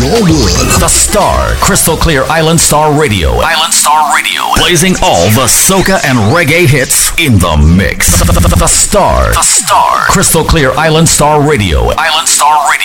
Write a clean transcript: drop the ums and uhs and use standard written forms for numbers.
your world. The Star, Crystal Clear Island Star Radio. Island Star Radio. Blazing all the soca and reggae hits in the mix. The Star, Crystal Clear Island Star Radio. Island Star Radio.